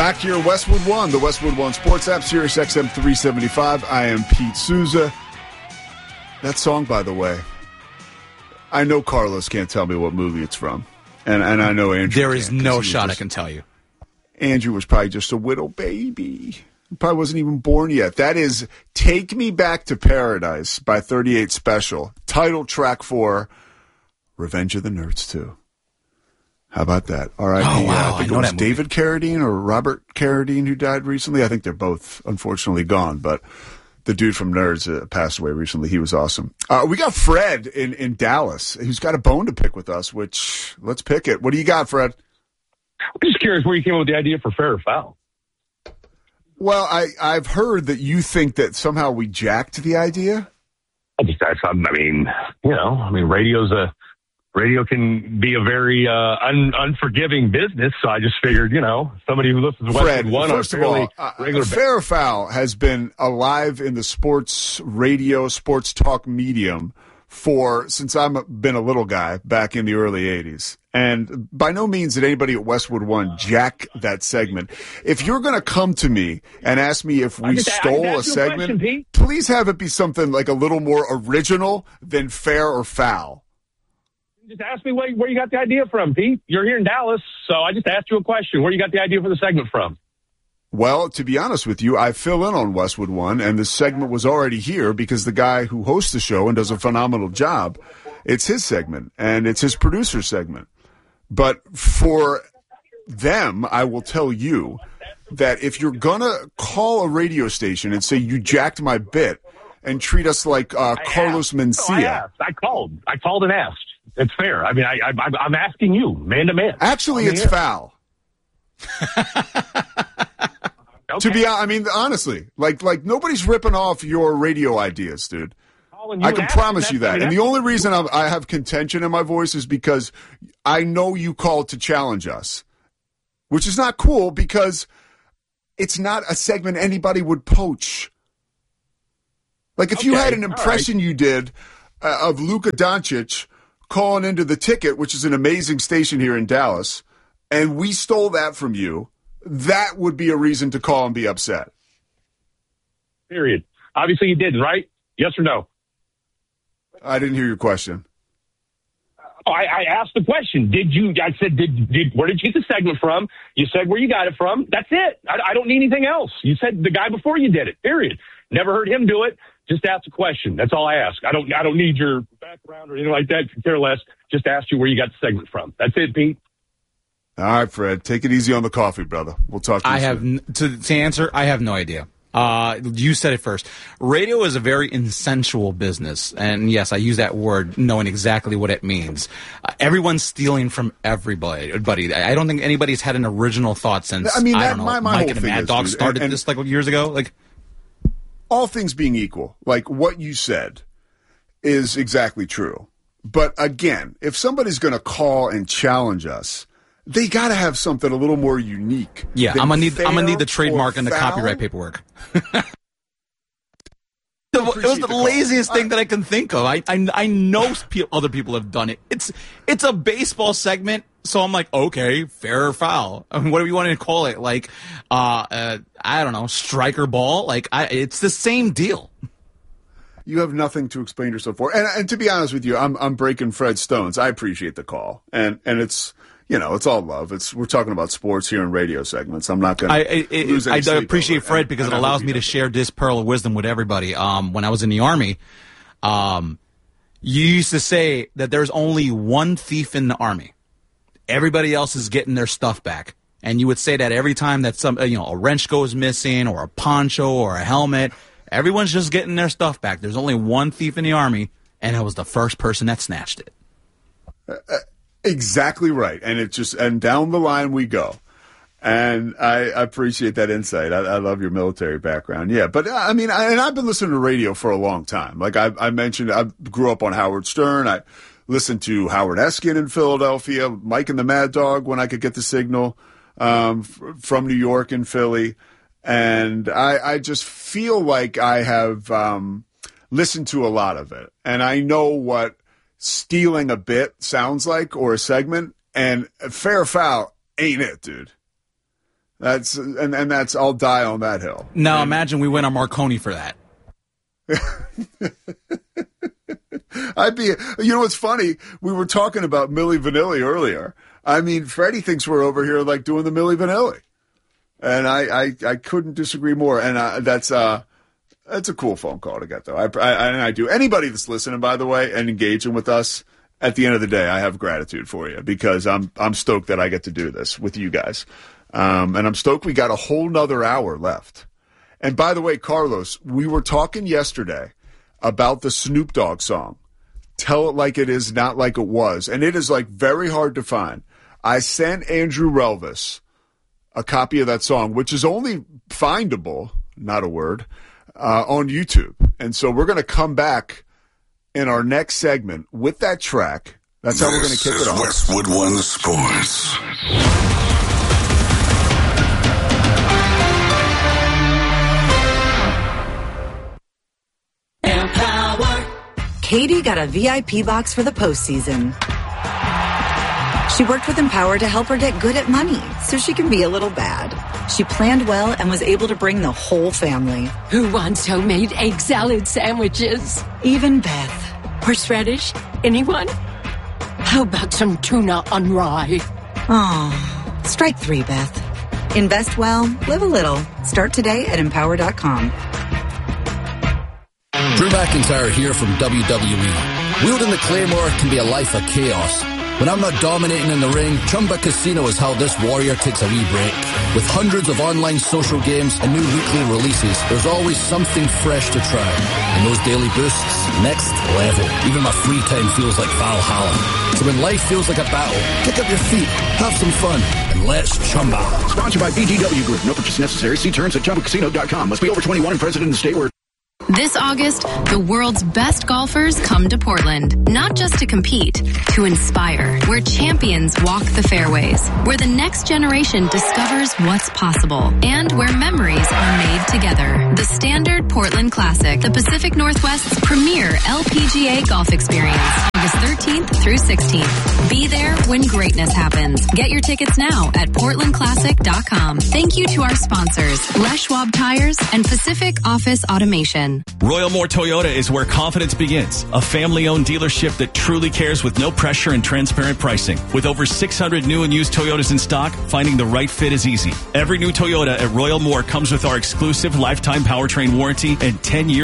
Back here, Westwood One, the Westwood One Sports app, Sirius XM 375. I am Pete Souza. That song, by the way, I know Carlos can't tell me what movie it's from, and I know Andrew. There is no shot I can tell you. Andrew was probably just a little baby. He probably wasn't even born yet. That is "Take Me Back to Paradise" by 38 Special, title track for Revenge of the Nerds 2. How about that? All right. Oh, wow. I think it was David Carradine or Robert Carradine who died recently. I think they're both unfortunately gone, but the dude from Nerds passed away recently. He was awesome. We got Fred in Dallas, who's got a bone to pick with us, which let's pick it. What do you got, Fred? I'm just curious where you came up with the idea for Fair or Foul. Well, I've heard that you think that somehow we jacked the idea. Radio can be a very unforgiving business, so I just figured, somebody who listens to Westwood One on a fairly regular Fair or Foul has been alive in the sports radio, sports talk medium since I've been a little guy back in the early 80s. And by no means did anybody at Westwood One jack that segment. If you're going to come to me and ask me if we stole a segment, please have it be something like a little more original than Fair or Foul. Just ask me where you got the idea from, Pete. You're here in Dallas, so I just asked you a question. Where you got the idea for the segment from? Well, to be honest with you, I fill in on Westwood One, and the segment was already here because the guy who hosts the show and does a phenomenal job, it's his segment, and it's his producer segment. But for them, I will tell you that if you're going to call a radio station and say you jacked my bit and treat us like Carlos Mencia. I called and asked. It's fair. I mean, I'm asking you, man to man. Actually, it's foul. Okay. To be, honestly, like nobody's ripping off your radio ideas, dude. I can promise you that. And the only reason I have contention in my voice is because I know you called to challenge us, which is not cool because it's not a segment anybody would poach. Like if you had an impression you did of Luka Doncic calling into the Ticket, which is an amazing station here in Dallas, and we stole that from you, that would be a reason to call and be upset. Period. Obviously you didn't, right? Yes or no? I didn't hear your question. Oh, I asked the question. I said, where did you get the segment from? You said where you got it from. That's it. I don't need anything else. You said the guy before you did it, period. Never heard him do it. Just ask a question. That's all I ask. I don't need your background or anything like that. Could care less. Just ask you where you got the segment from. That's it, Pete. All right, Fred. Take it easy on the coffee, brother. We'll talk to you soon. To answer, I have no idea. You said it first. Radio is a very insensual business. And yes, I use that word knowing exactly what it means. Everyone's stealing from everybody. I don't think anybody's had an original thought since, Mike and the Mad Dog started this like years ago. Like, all things being equal, like what you said is exactly true. But again, if somebody's going to call and challenge us, they got to have something a little more unique. Yeah, I'm gonna need the trademark and the copyright paperwork. It was the laziest thing that I can think of. I know other people have done it. It's a baseball segment, so I'm like, okay, fair or foul. I mean, what do we want to call it? Like, I don't know, striker ball. Like, it's the same deal. You have nothing to explain yourself for, and to be honest with you, I'm breaking Fred Stones. I appreciate the call, and it's. It's all love. We're talking about sports here in radio segments. I'm not going to lose any sleep I appreciate over Fred because it allows me to share this pearl of wisdom with everybody. When I was in the Army, you used to say that there's only one thief in the Army. Everybody else is getting their stuff back. And you would say that every time that a wrench goes missing or a poncho or a helmet, everyone's just getting their stuff back. There's only one thief in the Army, and it was the first person that snatched it. Exactly right. And down the line we go. And I appreciate that insight. I love your military background. Yeah. But and I've been listening to radio for a long time. Like I mentioned, I grew up on Howard Stern. I listened to Howard Eskin in Philadelphia, Mike and the Mad Dog when I could get the signal, from New York and Philly. And I just feel like I have, listened to a lot of it. And I know what stealing a bit sounds like or a segment, and fair or foul ain't it, dude. That's I'll die on that hill. Now imagine we win a Marconi for that. It's funny. We were talking about Milli Vanilli earlier. I mean, Freddie thinks we're over here like doing the Milli Vanilli. And I couldn't disagree more. And that's a cool phone call to get, though. I do. Anybody that's listening, by the way, and engaging with us, at the end of the day, I have gratitude for you because I'm stoked that I get to do this with you guys. And I'm stoked we got a whole nother hour left. And by the way, Carlos, we were talking yesterday about the Snoop Dogg song, Tell It Like It Is, Not Like It Was. And it is like very hard to find. I sent Andrew Relvis a copy of that song, which is only findable, not a word, on YouTube. And so we're going to come back in our next segment with that track. That's how we're going to kick it off. Westwood One Sports. Katie got a VIP box for the postseason. She worked with Empower to help her get good at money so she can be a little bad. She planned well and was able to bring the whole family. Who wants homemade egg salad sandwiches? Even Beth. Horseradish? Anyone? How about some tuna on rye? Oh, strike 3, Beth. Invest well, live a little. Start today at Empower.com. Drew McIntyre here from WWE. Wielding the Claymore can be a life of chaos. When I'm not dominating in the ring, Chumba Casino is how this warrior takes a wee break. With hundreds of online social games and new weekly releases, there's always something fresh to try. And those daily boosts, next level. Even my free time feels like Valhalla. So when life feels like a battle, kick up your feet, have some fun, and let's Chumba. Sponsored by BGW Group. No purchase necessary. See terms at ChumbaCasino.com. Must be over 21 and present in the state where... This August, the world's best golfers come to Portland, not just to compete, to inspire, where champions walk the fairways, where the next generation discovers what's possible, and where memories are made together. The Standard Portland Classic, the Pacific Northwest's premier LPGA golf experience, August 13th through 16th. Be there when greatness happens. Get your tickets now at portlandclassic.com. Thank you to our sponsors, Les Schwab Tires and Pacific Office Automation. Royal Moore Toyota is where confidence begins. A family-owned dealership that truly cares with no pressure and transparent pricing. With over 600 new and used Toyotas in stock, finding the right fit is easy. Every new Toyota at Royal Moore comes with our exclusive lifetime powertrain warranty and 10-year